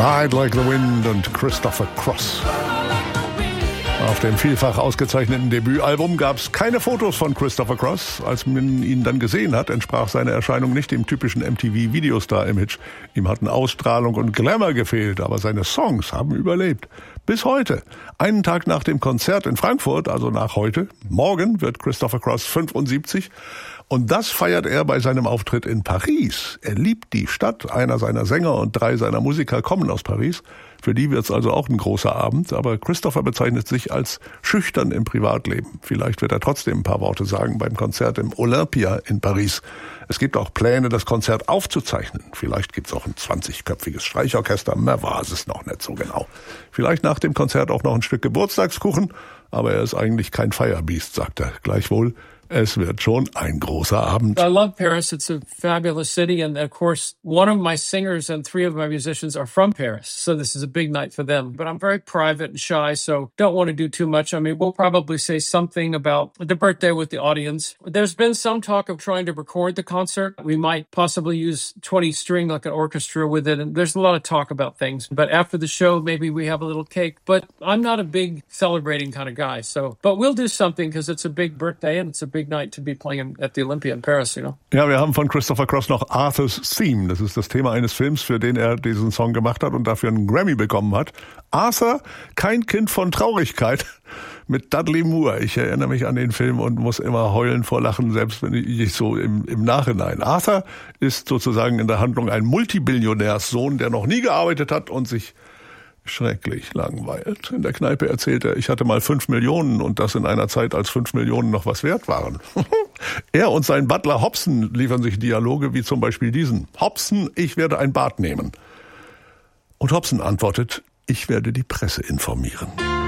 Ride Like the Wind und Christopher Cross. Auf dem vielfach ausgezeichneten Debütalbum gab es keine Fotos von Christopher Cross. Als man ihn dann gesehen hat, entsprach seine Erscheinung nicht dem typischen MTV-Videostar-Image. Ihm hatten Ausstrahlung und Glamour gefehlt, aber seine Songs haben überlebt. Bis heute. Einen Tag nach dem Konzert in Frankfurt, also nach heute, morgen wird Christopher Cross 75. Und das feiert er bei seinem Auftritt in Paris. Er liebt die Stadt. Einer seiner Sänger und 3 seiner Musiker kommen aus Paris. Für die wird's also auch ein großer Abend. Aber Christopher bezeichnet sich als schüchtern im Privatleben. Vielleicht wird er trotzdem ein paar Worte sagen beim Konzert im Olympia in Paris. Es gibt auch Pläne, das Konzert aufzuzeichnen. Vielleicht gibt's auch ein 20-köpfiges Streichorchester. Man weiß es noch nicht so genau. Vielleicht nach dem Konzert auch noch ein Stück Geburtstagskuchen. Aber er ist eigentlich kein Firebeast, sagt er. Gleichwohl, es wird schon ein großer Abend. I love Paris. It's a fabulous city. And of course, one of my singers and 3 of my musicians are from Paris. So this is a big night for them. But I'm very private and shy, so don't want to do too much. I mean, we'll probably say something about the birthday with the audience. There's been some talk of trying to record the concert. We might possibly use 20 string like an orchestra with it. And there's a lot of talk about things. But after the show, maybe we have a little cake. But I'm not a big celebrating kind of guy. But we'll do something because it's a big birthday and it's a big night to be playing at the Olympia in Paris, you know. Ja, wir haben von Christopher Cross noch Arthur's Theme. Das ist das Thema eines Films, für den er diesen Song gemacht hat und dafür einen Grammy bekommen hat. Arthur, kein Kind von Traurigkeit, mit Dudley Moore. Ich erinnere mich an den Film und muss immer heulen vor Lachen, selbst wenn ich so im Nachhinein. Arthur ist sozusagen in der Handlung ein Multibillionärssohn, der noch nie gearbeitet hat und sich schrecklich langweilt. In der Kneipe erzählt er, ich hatte mal 5 Millionen und das in einer Zeit, als 5 Millionen noch was wert waren. Er und sein Butler Hobson liefern sich Dialoge wie zum Beispiel diesen. Hobson, ich werde ein Bad nehmen. Und Hobson antwortet, ich werde die Presse informieren.